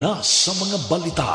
Na sa mga balita.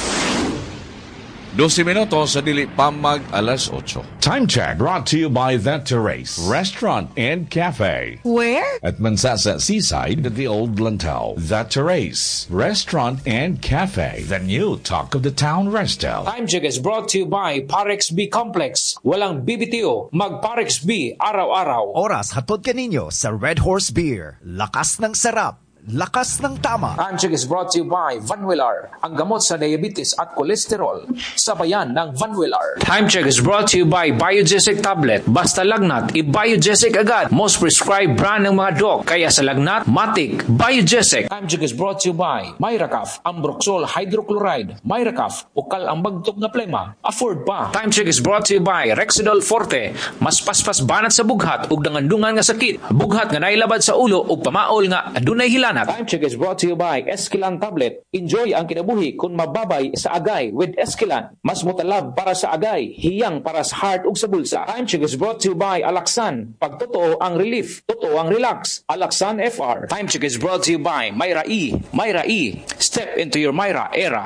12 minutos sa dili pa mag alas 8. Time check brought to you by The Terrace Restaurant and Cafe. Where? At Mansasa Seaside at the Old Lantau. The Terrace Restaurant and Cafe. The new talk of the town resto. Time check is brought to you by Parex B Complex. Walang BBTO, mag Parex B araw-araw. Oras hatod kaninyo sa Red Horse Beer. Lakas ng sarap. Lakas ng tama. Time check is brought to you by Vanwillar, ang gamot sa diabetes at kolesterol. Sabayan ng Vanwillar. Time check is brought to you by Biogesic Tablet. Basta lagnat, i-Biogesic agad. Most prescribed brand ng mga doc. Kaya sa lagnat, matik, Biogesic. Time check is brought to you by Myracaf, Ambroxol Hydrochloride. Myracaf, ukal ang bagtok na plema. Afford pa. Time check is brought to you by Rexidol Forte. Mas paspas banat sa bughat ug nangandungan nga sakit. Bughat nga nailabad sa ulo ug pamaol nga adunay hilan. Time check is brought to you by Esquilan Tablet. Enjoy ang kinabuhi kung mababay sa agay with Esquilan. Mas mutalab para sa agay, hiyang para sa heart ug sa bulsa. Time check is brought to you by Alaxan. Pag totoo ang relief, totoo ang relax. Alaxan FR. Time check is brought to you by Myra E. Myra E. Step into your Myra era.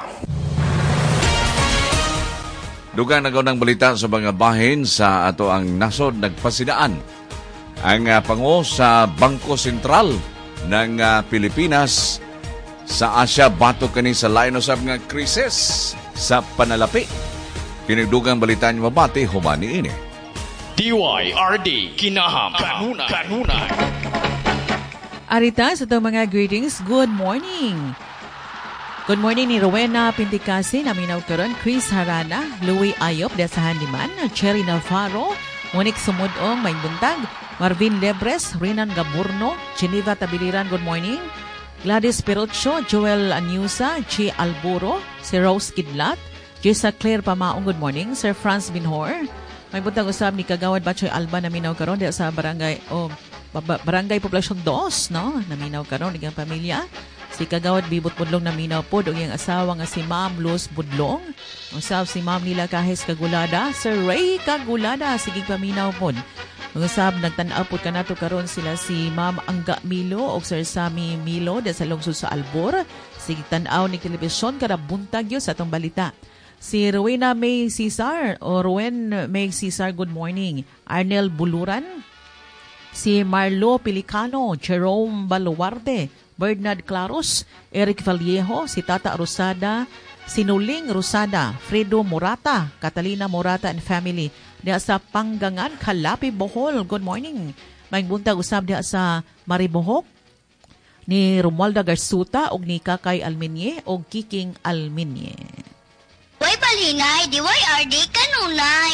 Dugang nagaw ng balita sa mga bahin sa ato ang nasod nagpasidaan. Ang pango sa Bangko Sentral ng Pilipinas sa Asia batok kani sa lain usab nga krisis sa panalapi. Pinagdugang balita niyo mabati humani ini. DYRD kinaham kanunay. Arita sa itong mga greetings, good morning. Good morning ni Rowena Pinticasi, naminaw karon, Chris Harana, Louie Ayop, Desahan Liman, Cherry Navarro, Monique Sumudong, May Buntag, Marvin Lebres, Renan Gaburno, Geneva Tabiliran, good morning. Gladys Perocho, Joel Anyusa, Chi Alburo, si Rose Kidlat, Jessa Claire Pamaong, good morning. Sir Franz Binhor, may buntag usab ni Kagawad Bachoy Alba naminaw karon diya sa barangay Barangay Poblasyon 2, no? Naminaw karon igang pamilya. Si Kagawad Bibot Budlong naminaw pod og iyang asawa nga si Ma'am Luz Budlong. Usab si Ma'am Nila Kahis Kagulada, Sir Ray Kagulada sige paminaw pod. Usab nagtan-aw pod kanato karon sila si Ma'am Angga Milo o Sir Sammy Milo sa lungsod sa Albor. Sige tan-aw ni telebisyon kada buntag yo sa atong balita. Si Rowena May Cesar o Rowen May Cesar, good morning. Arnel Buluran, si Marlo Pelicano, Jerome Baluarte, Bernard Claros, Eric Vallejo, si Tata Rosada, Sinuling Rosada, Fredo Morata, Catalina Morata and family. Diya sa Panggangan, Kalapi, Bohol. Good morning. May buntag usab diya sa Maribohok ni Romualda Garsuta og ni Kakay Alminye og Kiking Alminye. Way balingay, DYRD kanunay.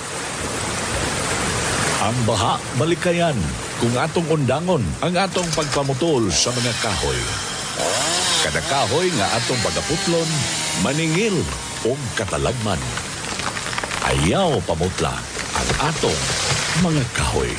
Ang baha, malikayan. Kung atong undangon, ang atong pagpamutol sa mga kahoy. Kada kahoy nga atong pagaputlon, maningil o katalagman. Ayaw pamutla ang atong mga kahoy.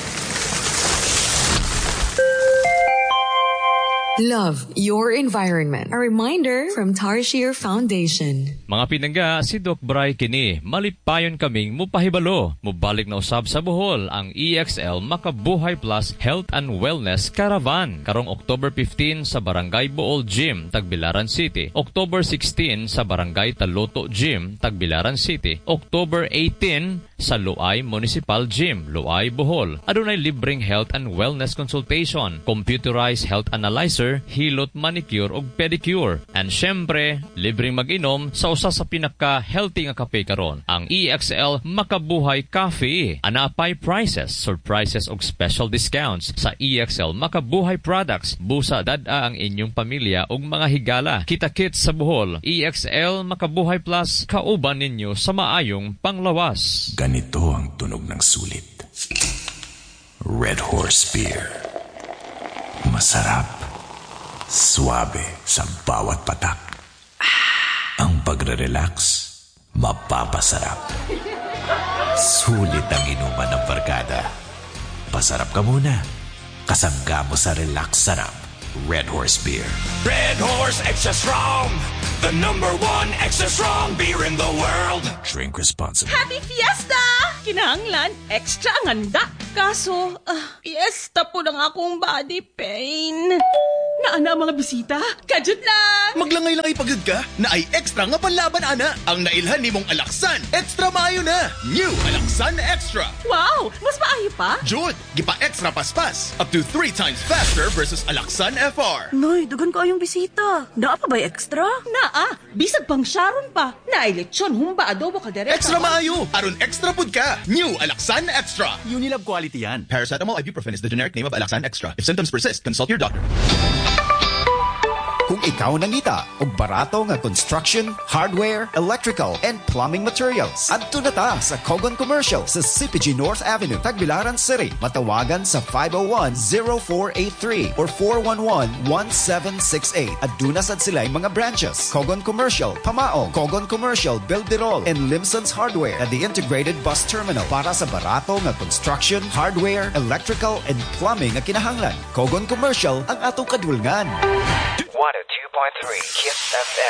Love your environment. A reminder from Tarshir Foundation. Mga pinangga, si Doc Bray kini, malipayon kaming mupahibalo. Mubalik na usab sa Bohol ang EXL Makabuhay Plus Health and Wellness Caravan. Karong October 15 sa Barangay Bool Gym, Tagbilaran City. October 16 sa Barangay Taloto Gym, Tagbilaran City. October 18 sa Luay Municipal Gym, Luay, Bohol. Adunay libreng health and wellness consultation, computerized health analyzer, hilot manicure ug pedicure. And syempre, libreng mag-inom sa usa sa pinaka-healthy nga kape karon, ang EXL Makabuhay Coffee. Anapay prices, surprises ug special discounts sa EXL Makabuhay products. Busa dad-a ang inyong pamilya ug mga higala. Kita-kit sa Bohol, EXL Makabuhay Plus, kauban ninyo sa maayong panglawas. Ganito ang tunog ng sulit. Red Horse Beer. Masarap. Suabe sa bawat patak. Ang pagre-relax, mapapasarap. Sulit ang inuman ng barkada. Pasarap ka muna. Kasangga mo sa relax sarap. Red Horse Beer. Red Horse Extra Strong, the #1 extra strong beer in the world. Drink responsibly. Happy Fiesta! Kinahanglan, extra ang handa. Kaso, fiesta po ng akong body pain. Naana mga bisita. Kajut lang! Maglangay-langay pagod ka na ay extra nga panlaban ana. Ang nailhan ni mong Alaksan, extra maayo na. New Alaksan Extra. Wow! Mas maayo pa? Jud, gipa extra paspas. Up to 3 times faster versus Alaksan FR. Noy, dugan ko ayong bisita. Naa pa ba'y extra? Naa. Bisag pang Sharon pa. Naay lechon, humba, adobo, kaldereta. Extra maayo. Aron extra pud ka. New Alaksan Extra. Unilab quality yan. Paracetamol ibuprofen is the generic name of Alaksan Extra. If symptoms persist, consult your doctor. Kung ikaw nangita og barato nga construction, hardware, electrical, and plumbing materials, adto na ta sa Kogon Commercial sa CPG North Avenue, Tagbilaran City. Matawagan sa 501-0483 or 411-1768. Aduna sad sila yung mga branches: Kogon Commercial, Pamaong, Kogon Commercial, Bilderol, and Limson's Hardware at the Integrated Bus Terminal para sa barato nga construction, hardware, electrical, and plumbing nga kinahanglan. Kogon Commercial ang atong kadulngan. 102.3 Kiss FM.